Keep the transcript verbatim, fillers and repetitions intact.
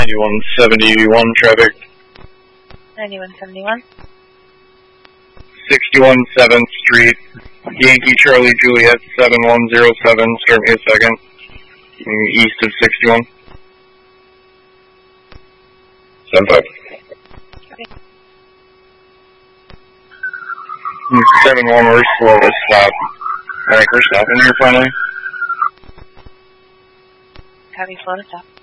ninety-one seventy-one traffic. ninety-one seventy-one. sixty-one seventh Street, Yankee Charlie Juliet seven one zero seven, start me a second. East of sixty-one. seven five. seven one, we're slow to stop. Alright, we're stopping here finally. Copy, slow to stop.